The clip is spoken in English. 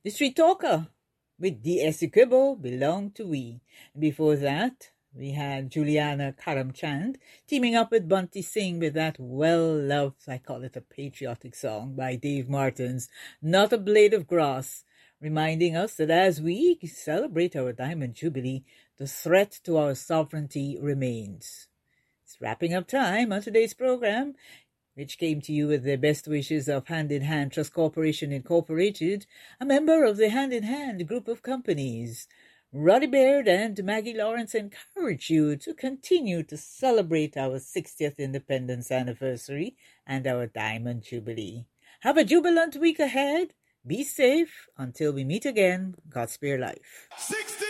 The Street Talker with the Essequibo Belong to We. Before that, we had Juliana Karamchand teaming up with Bunty Singh with that well-loved, I call it a patriotic song by Dave Martins, Not a Blade of Grass, reminding us that as we celebrate our Diamond Jubilee, the threat to our sovereignty remains. It's wrapping up time on today's program, which came to you with the best wishes of Hand in Hand Trust Corporation Incorporated, a member of the Hand in Hand group of companies. Roddy Baird and Maggie Lawrence encourage you to continue to celebrate our 60th independence anniversary and our Diamond Jubilee. Have a jubilant week ahead. Be safe. Until we meet again, God spare life. 60!